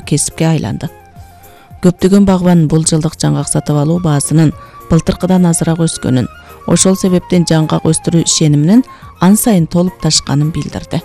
кесипке айланды. Көптөгөн багбан бул жылдык жаңгак сатып алуу баасынын былтыркыдан азыраак өскөнүн, ошол себептен жаңгак өстүрүү ишениминин ан сайын толуп ташканын билдирди.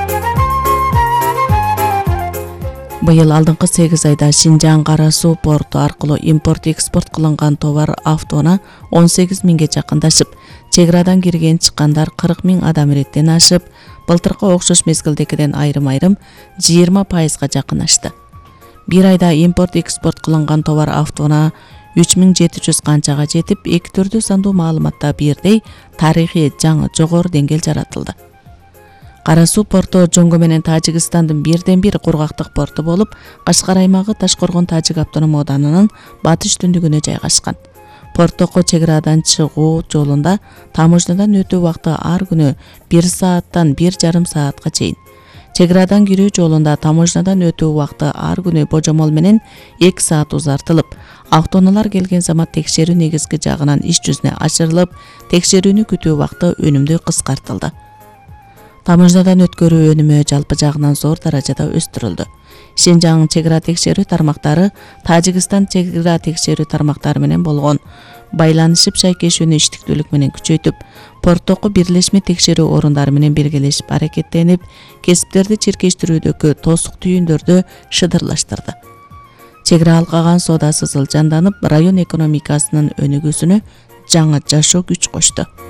Быйыл алдыңкы 8 айда Шинжаң Кара Суу порту аркылуу импорт-экспорт кылынган товар автоона 18 миңге жакындашып, чек арадан кирген чыккандар 40 миң адам иреттен ашып, былтыркы окшош мезгилдегиден айрым-айрым 20%га жакынашты. Бир айда импорт-экспорт кылынган товар автоона 3700 канчага жетип, эки түрдүү сандуу маалыматта бирдей тарыхый жаңы жогору деңгээл жаратылды. Кара Суу порту Жоңго менен Тажикстандын бирден-бир кургактык порту болуп, Кашкар аймагы Ташкоргон Тажик автоном оданынын батыш түндүгүнө жайгашкан. Порттогу чек арадан чыгуу жолунда таможнядан өтүү убакыты ар күнү 1 сааттан 1,5 саатка чейин. Чек арадан кирүү жолунда таможнядан өтүү убакыты ар күнү божомол менен 2 саат узартылып, автоунаалар келген замат текшерүү негизги жагынан иш жүзүнө ашырылып, текшерүүнү күтүү убакыты өнүмдүү кыскартылды. Таможнядан өткөрүү өнүмү жалпы жагынан зор даражада өстүрүлдү. Шинжаң чек ара текшерүү тармактары Тажикстан чек ара текшерүү тармактары менен болгон байланышып шайкешүүнү иштиктүүлүк менен күчөйтүп, порттогу бирлешме текшерүү орундары менен биргелешип аракеттенип, кесиптерди чиркештирүүдөгү тосук түйүндөрдү шыдырлаштырды. Чек ара алкаган соодасы ылжанданып, район экономикасынын өнүгүүсүнө жаңы жашоо күч кошту.